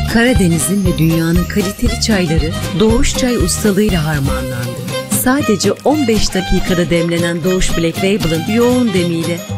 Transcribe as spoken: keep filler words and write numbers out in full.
Karadeniz'in ve dünyanın kaliteli çayları Doğuş Çay ustalığıyla harmanlandı. Sadece on beş dakikada demlenen Doğuş Black Label'ın yoğun demiyle